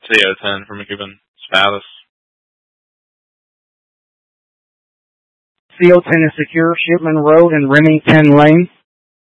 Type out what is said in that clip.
CO10 from a given status. CO10 is secure, Shipman Road and Remington Lane.